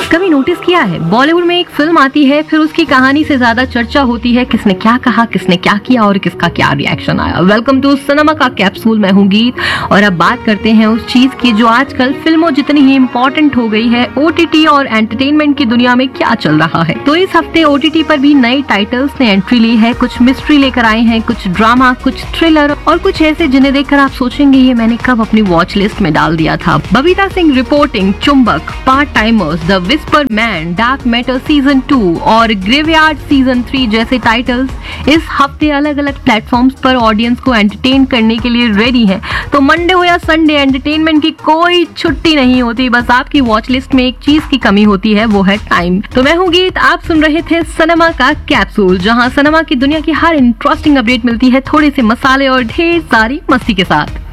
कभी नोटिस किया है, बॉलीवुड में एक फिल्म आती है, फिर उसकी कहानी से ज्यादा चर्चा होती है किसने क्या कहा, किसने क्या किया और किसका क्या रिएक्शन आया। वेलकम टू सिनेमा का कैप्सूल, मैं हूँ गीत और अब बात करते हैं उस चीज की जो आजकल फिल्मों जितनी ही इम्पोर्टेंट हो गई है। ओटीटी और एंटरटेनमेंट की दुनिया में क्या चल रहा है। तो इस हफ्ते ओटीटी पर भी नए टाइटल्स ने एंट्री ली है। कुछ मिस्ट्री लेकर आए हैं, कुछ ड्रामा, कुछ थ्रिलर और कुछ ऐसे जिन्हें देखकर आप सोचेंगे ये मैंने कब अपनी वॉच लिस्ट में डाल दिया था। बबीता सिंह रिपोर्टिंग, चुंबक, part timers, the whisper man, dark matter season 2 और ग्रेवयार्ड सीजन 3 जैसे टाइटल्स इस हफ्ते अलग अलग प्लेटफॉर्म्स पर ऑडियंस को एंटरटेन करने के लिए रेडी हैं। तो मंडे हो या संडे, एंटरटेनमेंट की कोई छुट्टी नहीं होती, बस आपकी वॉच लिस्ट में एक चीज की कमी होती है, वो है टाइम। तो मैं हूँ गीत, आप सुन रहे थे सिनेमा का कैप्सूल, जहाँ सिनेमा की दुनिया की हर इंटरेस्टिंग अपडेट मिलती है थोड़े से मसाले और ढेर सारी मस्ती के साथ।